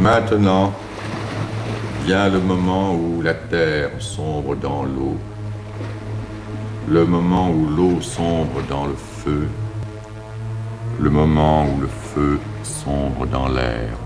Maintenant vient le moment où la terre sombre dans l'eau, le moment où l'eau sombre dans le feu, le moment où le feu sombre dans l'air.